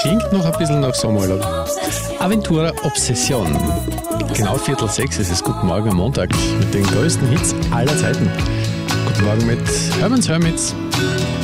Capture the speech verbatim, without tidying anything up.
klingt noch ein bisschen nach Sommerurlaub. Aventura Obsession. Genau Viertel sechs, es ist Guten Morgen am Montag mit den größten Hits aller Zeiten. Guten Morgen mit Hermanns Hermits.